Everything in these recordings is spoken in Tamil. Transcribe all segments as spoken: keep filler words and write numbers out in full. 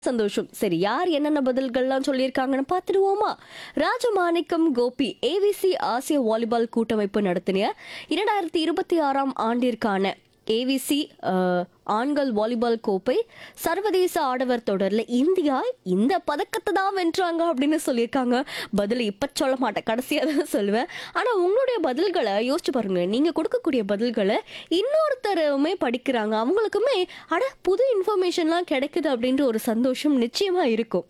சந்தோஷம். சரி, யார் என்னென்ன பதில்கள்லாம் சொல்லியிருக்காங்கன்னு பார்த்துடுவோமா? ராஜமாணிக்கம் கோபி ஏவிசி ஆசிய வாலிபால் கூட்டமைப்பு நடத்தின இரண்டாயிரத்தி இருபத்தி ஆறாம் ஆண்டிற்கான ஏவிசி ஆண்கள் வாலிபால் கோப்பை சர்வதேச ஆடவர் தொடரில் இந்தியா இந்த பதக்கத்தை தான் வென்றாங்க அப்படின்னு சொல்லியிருக்காங்க. பதில் இப்ப சொல்ல மாட்டேன், கடைசியாக தான் சொல்லுவேன். ஆனால் உங்களுடைய பதில்களை யோசிச்சு பாருங்க. நீங்கள் கொடுக்கக்கூடிய பதில்களை இன்னொருத்தருமே படிக்கிறாங்க, அவங்களுக்குமே அட புது இன்ஃபர்மேஷன்லாம் கிடைக்குது அப்படின்ற ஒரு சந்தோஷம் நிச்சயமா இருக்கும்.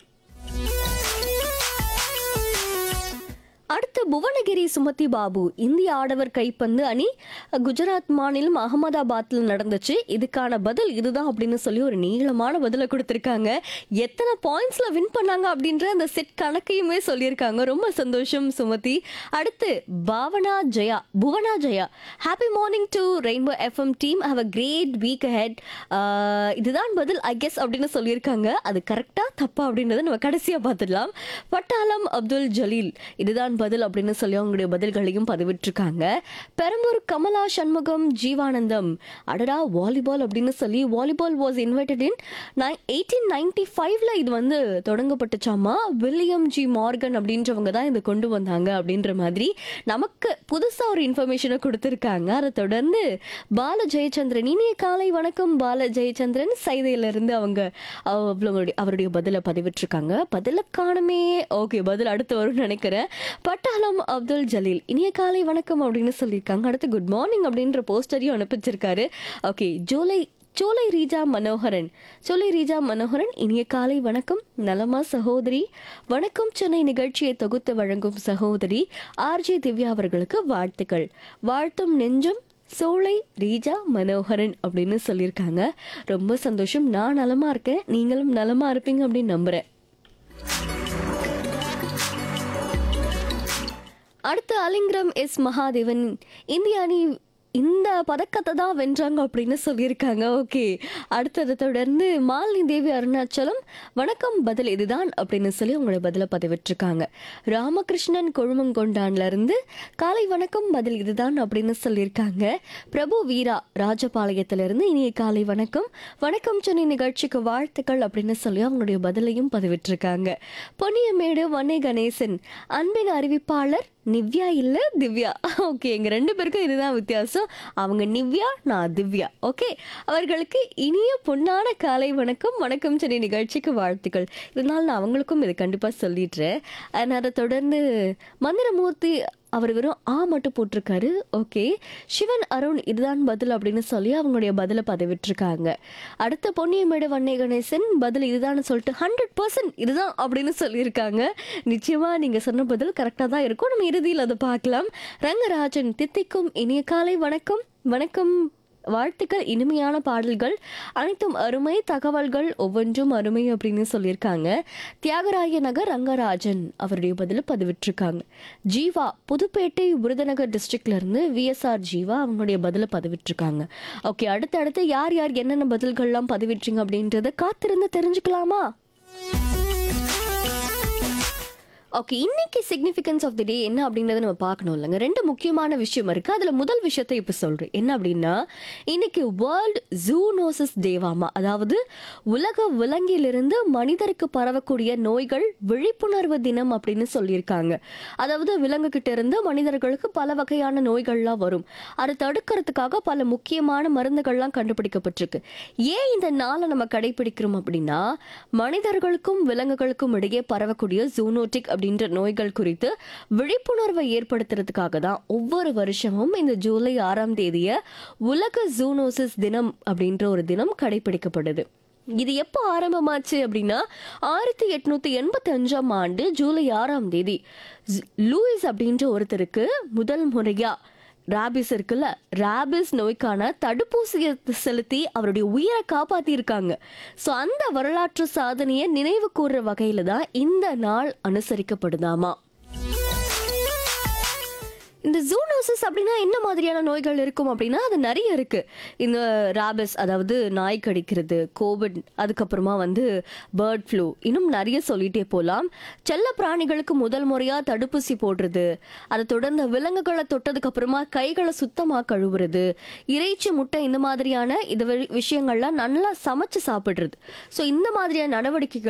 அடுத்து புவனகிரி சுமதி பாபு, இந்திய ஆடவர் கைப்பந்து அணி குஜராத் மாநிலம் அகமதாபாத்தில் நடந்துச்சு, இதுக்கான பதில் இதுதான் அப்படின்னு சொல்லி ஒரு நீளமான பதிலை கொடுத்துருக்காங்க. எத்தனை பாயிண்ட்ஸ்ல வின் பண்ணாங்க அப்படின்ற அந்த செட் கணக்கையுமே சொல்லியிருக்காங்க. ரொம்ப சந்தோஷம் சுமதி. அடுத்து Bhavana Jaya, Bhuvana Jaya, happy morning to rainbow FM team, have a great week head. இதுதான் பதில் ஐ கெஸ் அப்படின்னு சொல்லியிருக்காங்க. அது கரெக்டா தப்பா அப்படின்றத நம்ம கடைசியா பார்த்துடலாம். பட்டாளம் அப்துல் ஜலீல், இதுதான் பதில் அப்படின்னு சொல்லி அவங்களுடைய பதில்களையும் பதிவிட்டிருக்காங்க. பெரம்பூர் கமலா சண்முகம் ஜீவானந்தம், அடடா வாலிபால் அப்படின்னு சொல்லி volleyball was invited in eighteen ninety ஃபைவ்ல இது வந்து தொடங்கப்பட்டுச்சாமா. வில்லியம் ஜி மார்கன் அப்படின்றவங்க தான் இதை கொண்டு வந்தாங்க அப்படின்ற மாதிரி நமக்கு புதுசா ஒரு இன்ஃபர்மேஷனை கொடுத்துருக்காங்க. அதை தொடர்ந்து பால ஜெயச்சந்திரன், இனிய காலை வணக்கம் பால ஜெயச்சந்திரன், சைதையிலிருந்து அவங்க அவங்களுடைய அவருடைய பதிலை பதிவிட்டிருக்காங்க. பதில காணுமே. ஓகே, பதில் அடுத்து வரும்னு நினைக்கிறேன். பட்டாளம் அப்துல் ஜலீல், இனிய காலை வணக்கம் அப்படின்னு சொல்லியிருக்காங்க. அடுத்து குட் மார்னிங் அப்படின்ற போஸ்டரையும் அனுப்பிச்சிருக்காரு. ஓகே, ஜூலை சோலை ரீஜா மனோகரன், சோலை ரீஜா மனோகரன், இனிய காலை வணக்கம், நலமா சகோதரி, வணக்கம் சென்னை நிகழ்ச்சியை தொகுத்து வழங்கும் சகோதரி ஆர்ஜே திவ்யா அவர்களுக்கு வாழ்த்துக்கள், வாழ்த்தும் நெஞ்சம் சோலை ரீஜா மனோகரன் அப்படின்னு சொல்லியிருக்காங்க. ரொம்ப சந்தோஷம். நான் நலமா இருக்கேன், நீங்களும் நலமா இருப்பீங்க அப்படின்னு நம்புறேன். அடுத்து அலிங்கிரம் எஸ் மகாதேவன், இந்திய அணி இந்த பதக்கத்தை தான் வென்றாங்க அப்படின்னு சொல்லியிருக்காங்க. ஓகே, அடுத்ததை தொடர்ந்து மாலினி தேவி அருணாச்சலம், வணக்கம் பதில் இதுதான் அப்படின்னு சொல்லி உங்களோட பதிலை பதிவிட்டிருக்காங்க. ராமகிருஷ்ணன் கொழுமங்கொண்டான்ல இருந்து காலை வணக்கம் பதில் இதுதான் அப்படின்னு சொல்லியிருக்காங்க. பிரபு வீரா ராஜபாளையத்திலிருந்து இனிய காலை வணக்கம், வணக்கம் சென்னை நிகழ்ச்சிக்கு வாழ்த்துக்கள் அப்படின்னு சொல்லி அவங்களுடைய பதிலையும் பதிவிட்டிருக்காங்க. பொன்னியமேடு வன்னை கணேசன், அன்பின் அறிவிப்பாளர் நிவ்யா இல்ல திவ்யா. ஓகே, எங்க ரெண்டு பேருக்கும் இதுதான் வித்தியாசம். அவங்க நிவ்யா, நான் திவ்யா. ஓகே, அவர்களுக்கு இனிய பொன்னான காலை வணக்கம், வணக்கம் சென்னை நிகழ்ச்சிக்கு வாழ்த்துக்கள். இதனால நான் அவங்களுக்கும் இதை கண்டிப்பா சொல்லிடுறேன். அதை தொடர்ந்து மந்திரமூர்த்தி அவர் வெறும் ஆ மட்டும் போட்டிருக்காரு. ஓகே, சிவன் அருண், இதுதான் பதில் அப்படின்னு சொல்லி அவங்களுடைய பதிலை பதிவிட்டிருக்காங்க. அடுத்த பொன்னியமேடு வன்னை கணேசன், பதில் இதுதான் சொல்லிட்டு ஹண்ட்ரட் பர்சன்ட் இதுதான் அப்படின்னு சொல்லியிருக்காங்க. நிச்சயமா நீங்க சொன்ன பதில் கரெக்டாக தான் இருக்கும். நம்ம இறுதியில் அதை பார்க்கலாம். ரங்கராஜன், தித்திக்கும் இனிய காலை வணக்கம், வணக்கம் வாழ்த்துக்கள், இனிமையான பாடல்கள் அனைத்தும் அருமை, தகவல்கள் ஒவ்வொன்றும் அருமை அப்படின்னு சொல்லியிருக்காங்க. தியாகராய நகர் ரங்கராஜன் அவருடைய பதில பதிவிட்டிருக்காங்க. ஜீவா புதுப்பேட்டை விருதுநகர் டிஸ்ட்ரிக்ட்ல இருந்து விஎஸ்ஆர் ஜீவா அவங்களுடைய பதில பதிவிட்டிருக்காங்க. ஓகே, அடுத்தடுத்து யார் யார் என்னென்ன பதில்கள்லாம் பதிவிட்டீங்க அப்படின்றத காத்திருந்து தெரிஞ்சுக்கலாமா? ஓகே, இன்னைக்கு சிக்னிஃபிகன்ஸ் ஆஃப் தி டே என்ன அப்படின்றத நம்ம பார்க்கணும் இல்லைங்க. ரெண்டு முக்கியமான விஷயம் இருக்கு. அதில் முதல் விஷயத்தை இப்போ சொல்கிறேன். என்ன அப்படின்னா, இன்னைக்கு வேர்ல்டு ஜூனோசிஸ் டேவாமா, அதாவது உலக விலங்கிலிருந்து மனிதருக்கு பரவக்கூடிய நோய்கள் விழிப்புணர்வு தினம் அப்படின்னு சொல்லியிருக்காங்க. அதாவது விலங்குகிட்ட இருந்து மனிதர்களுக்கு பல வகையான நோய்கள்லாம் வரும். அதை தடுக்கிறதுக்காக பல முக்கியமான மருந்துகள்லாம் கண்டுபிடிக்கப்பட்டிருக்கு. ஏன் இந்த நாளை நம்ம கடைபிடிக்கிறோம் அப்படின்னா, மனிதர்களுக்கும் விலங்குகளுக்கும் இடையே பரவக்கூடிய ஜூனோட்டிக் அப்படின்ற நோய்கள் குறித்து விழிப்புணர்வை ஏற்படுத்துறதுக்காக தான் ஒவ்வொரு வருஷமும் இந்த ஜூலை ஆறாம் தேதிய உலக ஜூனோசிஸ் தினம் அப்படின்ற ஒரு தினம் கடைபிடிக்கப்படுது. இது எப்போ ஆரம்பமாச்சு அப்படின்னா, ஆயிரத்தி எட்நூத்தி எண்பத்தி அஞ்சாம் ஆண்டு ஜூலை ஆறாம் தேதி லூயிஸ் அப்படின்ற ஒருத்தருக்கு முதல் முறையா ராபிஸ் இருக்குல்ல, ராபிஸ் நோய்க்கான தடுப்பூசியை செலுத்தி அவருடைய உயிரை காப்பாத்தி இருக்காங்க. ஸோ அந்த வரலாற்று சாதனையை நினைவு கூறுற வகையில தான் இந்த நாள் அனுசரிக்கப்படுதாமா. இந்த ஜூனோசிஸ் அப்படின்னா என்ன மாதிரியான நோய்கள் இருக்கும் அப்படின்னா, அது நிறைய இருக்கு. இந்த ராபிஸ், அதாவது நாய் கடிக்கிறது, கோவிட், அதுக்கப்புறமா வந்து பேர்ட் ஃப்ளூ, இன்னும் நிறைய சொல்லிட்டே போகலாம். செல்ல பிராணிகளுக்கு முதல் முறையா தடுப்பூசி போடுறது, அதை தொடர்ந்து விலங்குகளை தொட்டதுக்கு அப்புறமா கைகளை சுத்தமா கழுவுறது, இறைச்சி, முட்டை, இந்த மாதிரியான இது விஷயங்கள்லாம் நல்லா சமைச்சு சாப்பிடுறது. ஸோ இந்த மாதிரியான நடவடிக்கைகள்